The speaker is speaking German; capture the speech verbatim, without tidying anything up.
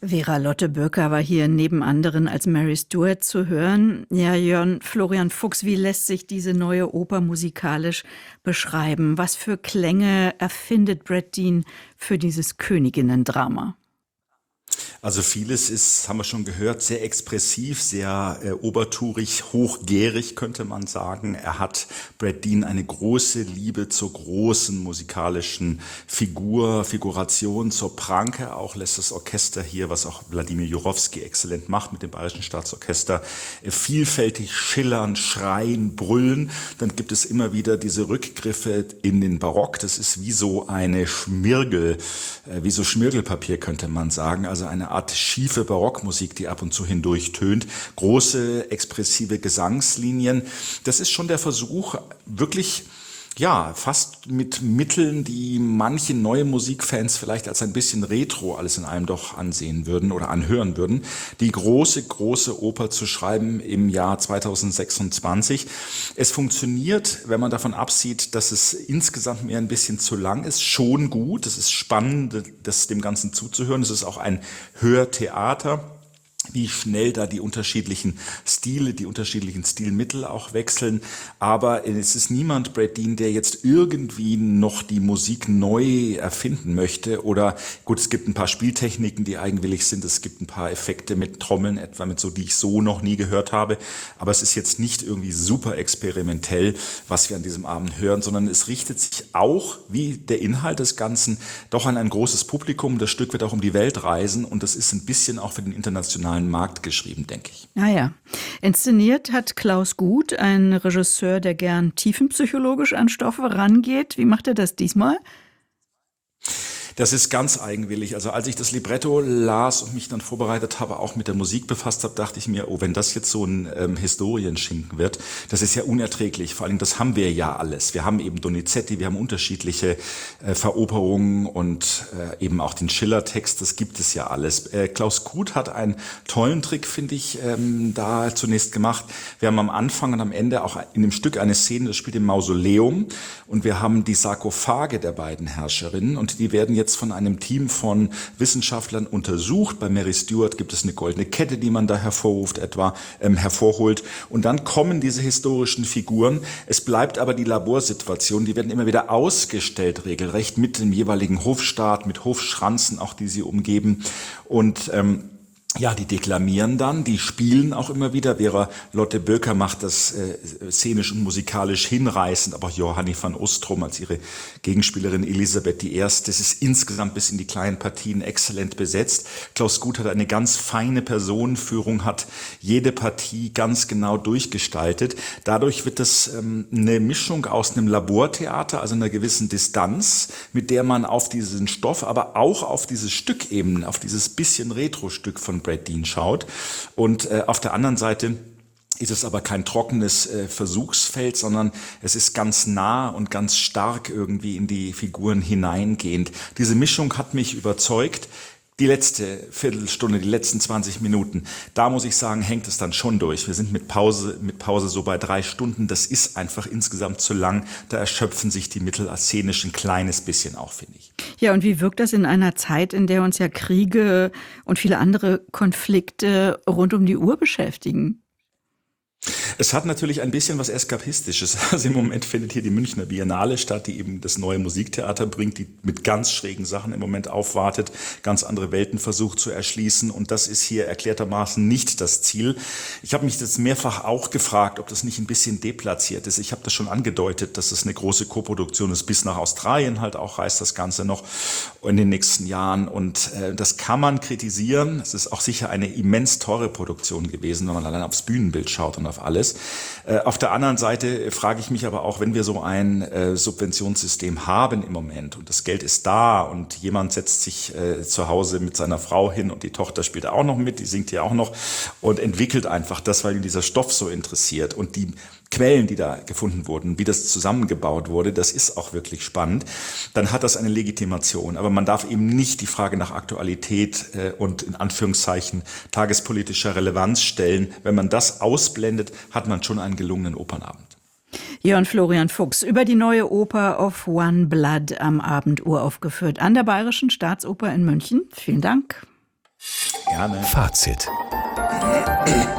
Vera Lotte Bürker war hier neben anderen als Mary Stuart zu hören. Ja, Jörn Florian Fuchs, wie lässt sich diese neue Oper musikalisch beschreiben? Was für Klänge erfindet Brad Dean für dieses Königinnen-Drama? Also vieles ist, haben wir schon gehört, sehr expressiv, sehr äh, obertourig, hochgärig könnte man sagen. Er hat, Brad Dean, eine große Liebe zur großen musikalischen Figur, Figuration, zur Pranke. Auch lässt das Orchester hier, was auch Wladimir Jurowski exzellent macht mit dem Bayerischen Staatsorchester, äh, vielfältig schillern, schreien, brüllen. Dann gibt es immer wieder diese Rückgriffe in den Barock. Das ist wie so eine Schmirgel, äh, wie so Schmirgelpapier könnte man sagen. Also eine Art schiefe Barockmusik, die ab und zu hindurch tönt. Große, expressive Gesangslinien. Das ist schon der Versuch, wirklich, ja, fast mit Mitteln, die manche neue Musikfans vielleicht als ein bisschen retro alles in allem doch ansehen würden oder anhören würden, die große, große Oper zu schreiben im Jahr zweitausendsechsundzwanzig. Es funktioniert, wenn man davon absieht, dass es insgesamt mir ein bisschen zu lang ist, schon gut. Es ist spannend, das dem Ganzen zuzuhören. Es ist auch ein Hörtheater, wie schnell da die unterschiedlichen Stile, die unterschiedlichen Stilmittel auch wechseln. Aber es ist niemand, Brad Dean, der jetzt irgendwie noch die Musik neu erfinden möchte. Oder gut, es gibt ein paar Spieltechniken, die eigenwillig sind. Es gibt ein paar Effekte mit Trommeln, etwa mit so, die ich so noch nie gehört habe. Aber es ist jetzt nicht irgendwie super experimentell, was wir an diesem Abend hören, sondern es richtet sich auch, wie der Inhalt des Ganzen, doch an ein großes Publikum. Das Stück wird auch um die Welt reisen und das ist ein bisschen auch für den internationalen Markt geschrieben, denke ich. Ah ja. Inszeniert hat Klaus Guth, ein Regisseur, der gern tiefenpsychologisch an Stoffe rangeht. Wie macht er das diesmal? Das ist ganz eigenwillig. Also als ich das Libretto las und mich dann vorbereitet habe, auch mit der Musik befasst habe, dachte ich mir, oh, wenn das jetzt so ein ähm, Historienschinken wird, das ist ja unerträglich. Vor allem, das haben wir ja alles. Wir haben eben Donizetti, wir haben unterschiedliche äh, Veroperungen und äh, eben auch den Schiller-Text, das gibt es ja alles. Äh, Klaus Guth hat einen tollen Trick, finde ich, ähm, da zunächst gemacht. Wir haben am Anfang und am Ende auch in dem Stück eine Szene, das spielt im Mausoleum und wir haben die Sarkophage der beiden Herrscherinnen und die werden jetzt von einem Team von Wissenschaftlern untersucht. Bei Mary Stuart gibt es eine goldene Kette, die man da hervorruft, etwa ähm, hervorholt. Und dann kommen diese historischen Figuren. Es bleibt aber die Laborsituation. Die werden immer wieder ausgestellt, regelrecht mit dem jeweiligen Hofstaat, mit Hofschranzen, auch die sie umgeben. Und ähm, Ja, die deklamieren dann, die spielen auch immer wieder. Vera Lotte Bürker macht das äh, szenisch und musikalisch hinreißend, aber auch Johanni van Ostrom als ihre Gegenspielerin Elisabeth die Erste. Das ist insgesamt bis in die kleinen Partien exzellent besetzt. Klaus Guth hat eine ganz feine Personenführung, hat jede Partie ganz genau durchgestaltet. Dadurch wird das ähm, eine Mischung aus einem Labortheater, also einer gewissen Distanz, mit der man auf diesen Stoff, aber auch auf dieses Stück eben, auf dieses bisschen Retro-Stück von Brad Dean schaut. Und äh, auf der anderen Seite ist es aber kein trockenes äh, Versuchsfeld, sondern es ist ganz nah und ganz stark irgendwie in die Figuren hineingehend. Diese Mischung hat mich überzeugt. Die letzte Viertelstunde, die letzten zwanzig Minuten, da muss ich sagen, hängt es dann schon durch. Wir sind mit Pause, mit Pause so bei drei Stunden. Das ist einfach insgesamt zu lang. Da erschöpfen sich die Mittel szenisch ein kleines bisschen auch, finde ich. Ja, und wie wirkt das in einer Zeit, in der uns ja Kriege und viele andere Konflikte rund um die Uhr beschäftigen? Es hat natürlich ein bisschen was Eskapistisches. Also im Moment findet hier die Münchner Biennale statt, die eben das neue Musiktheater bringt, die mit ganz schrägen Sachen im Moment aufwartet, ganz andere Welten versucht zu erschließen. Und das ist hier erklärtermaßen nicht das Ziel. Ich habe mich jetzt mehrfach auch gefragt, ob das nicht ein bisschen deplatziert ist. Ich habe das schon angedeutet, dass es eine große Koproduktion ist. Bis nach Australien halt auch reist das Ganze noch in den nächsten Jahren. Und äh, das kann man kritisieren. Es ist auch sicher eine immens teure Produktion gewesen, wenn man allein aufs Bühnenbild schaut und auf alles. Äh, auf der anderen Seite frage ich mich aber auch, wenn wir so ein äh, Subventionssystem haben im Moment und das Geld ist da und jemand setzt sich äh, zu Hause mit seiner Frau hin und die Tochter spielt auch noch mit, die singt ja auch noch und entwickelt einfach das, weil ihn dieser Stoff so interessiert und die Quellen, die da gefunden wurden, wie das zusammengebaut wurde, das ist auch wirklich spannend, dann hat das eine Legitimation. Aber man darf eben nicht die Frage nach Aktualität äh, und in Anführungszeichen tagespolitischer Relevanz stellen. Wenn man das ausblendet, hat man schon einen gelungenen Opernabend. Jörn Florian Fuchs über die neue Oper Of One Blood am Abend uraufgeführt an der Bayerischen Staatsoper in München. Vielen Dank. Gerne. Fazit.